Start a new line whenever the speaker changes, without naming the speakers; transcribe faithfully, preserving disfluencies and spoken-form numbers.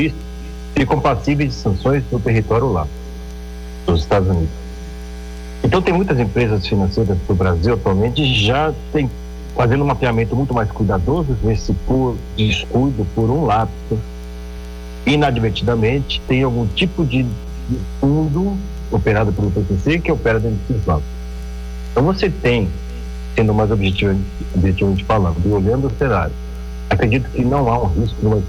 ficam passíveis de sanções no território lá, dos Estados Unidos. Então tem muitas empresas financeiras do Brasil atualmente já tem, fazendo um mapeamento muito mais cuidadoso, ver se por descuido, por um lapso, inadvertidamente, tem algum tipo de fundo operado pelo P C C que opera dentro desses bancos. Então você tem, sendo mais objetivo, objetivamente falando, e olhando o cenário, acredito que não há um risco de uma